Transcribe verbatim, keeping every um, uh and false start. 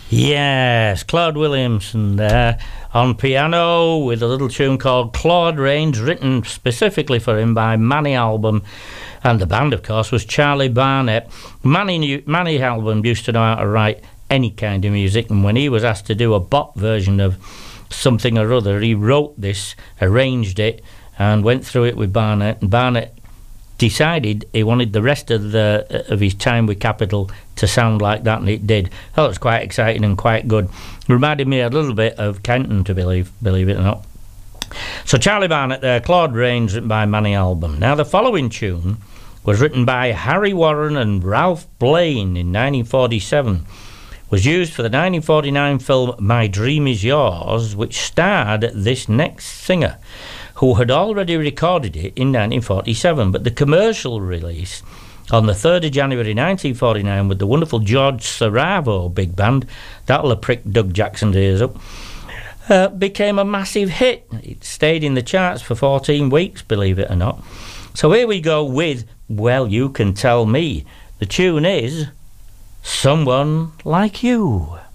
Yes, Claude Williamson there on piano with a little tune called Claude Rains, written specifically for him by Manny Albam, and the band, of course, was Charlie Barnet. Manny, knew, Manny Albam used to know how to write any kind of music, and when he was asked to do a bop version of something or other, he wrote this, arranged it, and went through it with Barnet, and Barnet decided he wanted the rest of the of his time with Capitol to sound like that, and it did. That was quite exciting and quite good. Reminded me a little bit of Kenton, to believe believe it or not. So Charlie Barnet there, Claude Rains, written by Manny Albam. Now the following tune was written by Harry Warren and Ralph Blaine in nineteen forty-seven. Was used for the nineteen forty-nine film My Dream Is Yours, which starred this next singer, who had already recorded it in nineteen forty-seven, but the commercial release on the third of January nineteen forty-nine with the wonderful George Saravo big band, that'll have pricked Doug Jackson's ears up, uh, became a massive hit. It stayed in the charts for fourteen weeks, believe it or not. So here we go with Well, You Can Tell Me. The tune is Someone Like You.